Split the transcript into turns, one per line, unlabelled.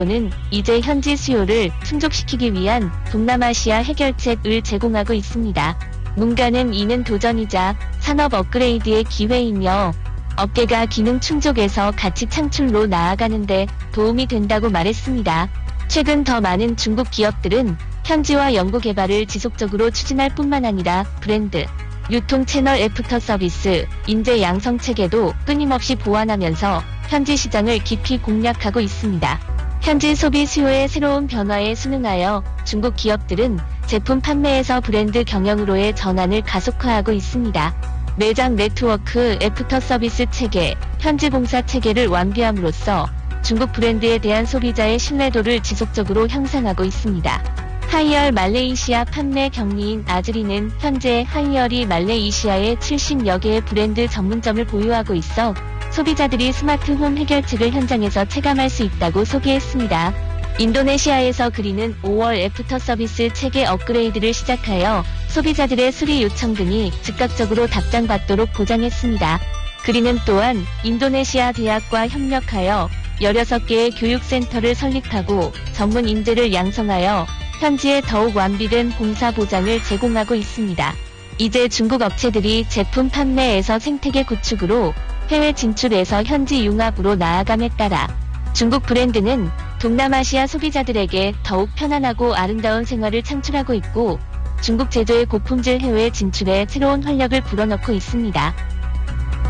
는 이제 현지 수요를 충족시키기 위한 동남아시아 해결책을 제공하고 있습니다. 문가는 이는 도전이자 산업 업그레이드의 기회이며 업계가 기능 충족에서 가치 창출로 나아가는데 도움이 된다고 말했습니다. 최근 더 많은 중국 기업들은 현지화 연구 개발을 지속적으로 추진할 뿐만 아니라 브랜드, 유통 채널 애프터 서비스, 인재 양성 체계도 끊임없이 보완하면서 현지 시장을 깊이 공략하고 있습니다. 현지 소비 수요의 새로운 변화에 순응하여 중국 기업들은 제품 판매에서 브랜드 경영으로의 전환을 가속화하고 있습니다. 매장 네트워크, 애프터 서비스 체계, 현지 봉사 체계를 완비함으로써 중국 브랜드에 대한 소비자의 신뢰도를 지속적으로 향상하고 있습니다. 하이얼 말레이시아 판매 경리인 아즈리는 현재 하이얼이 말레이시아에 70여 개의 브랜드 전문점을 보유하고 있어 소비자들이 스마트홈 해결책을 현장에서 체감할 수 있다고 소개했습니다. 인도네시아에서 그리는 5월 애프터 서비스 체계 업그레이드를 시작하여 소비자들의 수리 요청 등이 즉각적으로 답장받도록 보장했습니다. 그리는 또한 인도네시아 대학과 협력하여 16개의 교육센터를 설립하고 전문 인재를 양성하여 현지에 더욱 완비된 봉사 보장을 제공하고 있습니다. 이제 중국 업체들이 제품 판매에서 생태계 구축으로 해외 진출에서 현지 융합으로 나아감에 따라 중국 브랜드는 동남아시아 소비자들에게 더욱 편안하고 아름다운 생활을 창출하고 있고 중국 제조의 고품질 해외 진출에 새로운 활력을 불어넣고 있습니다.